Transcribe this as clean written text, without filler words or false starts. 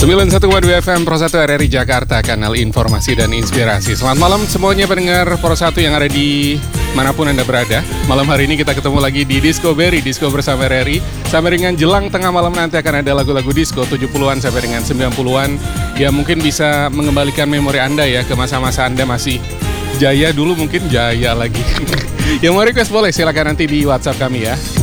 91,2 FM Pro 1 RRI Jakarta, kanal informasi dan inspirasi. Selamat malam semuanya pendengar Pro 1 yang ada di manapun Anda berada. Malam hari ini kita ketemu lagi di Disco Berry, Disco bersama RRI. Sampai dengan jelang tengah malam nanti akan ada lagu-lagu disco 70-an sampai dengan 90-an. Ya mungkin bisa mengembalikan memori Anda ya ke masa-masa Anda masih jaya dulu, mungkin jaya lagi. Yang mau request boleh silakan nanti di WhatsApp kami ya.